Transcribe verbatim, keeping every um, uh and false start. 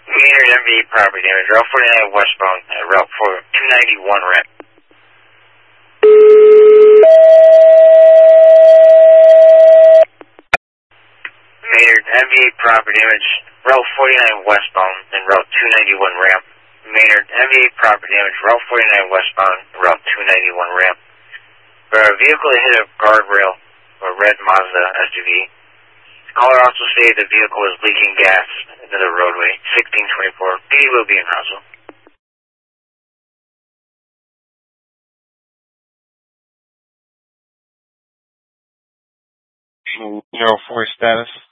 Maynard M V property damage, Route forty-nine westbound at Route two ninety-one ramp. Maynard M V property damage, Route forty-nine westbound and Route two ninety-one ramp. Maynard M V property damage, Route forty-nine westbound, Route two ninety-one ramp. Where a vehicle hit a guardrail, a red Mazda S U V. Caller also stated the vehicle was leaking gas into the roadway. sixteen twenty-four. P D will be in Roswell. zero four status.